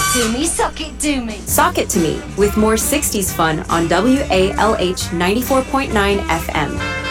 to me, suck it to me. Sock It to Me with more 60s fun on WALH 94.9 FM.